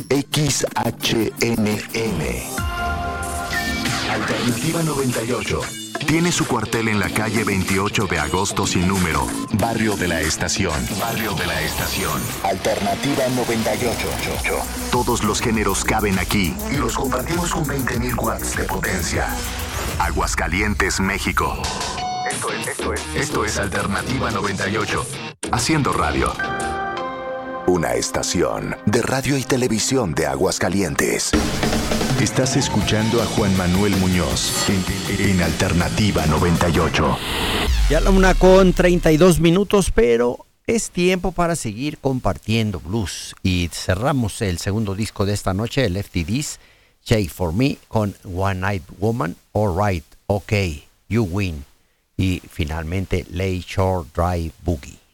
XHNM. Alternativa 98. Tiene su cuartel en la calle 28 de agosto sin número, Barrio de la Estación. Barrio de la Estación. Alternativa 98. Todos los géneros caben aquí y los compartimos con 20.000 watts de potencia. Aguascalientes, México. Esto es Alternativa 98. Haciendo radio. Una estación de radio y televisión de Aguascalientes. Estás escuchando a Juan Manuel Muñoz en Alternativa 98. Ya la 1:32, pero es tiempo para seguir compartiendo blues. Y cerramos el segundo disco de esta noche, el FTD's Shake For Me, con One Night Woman, All Right, Okay, You Win. Y finalmente, Lake Shore Drive Boogie.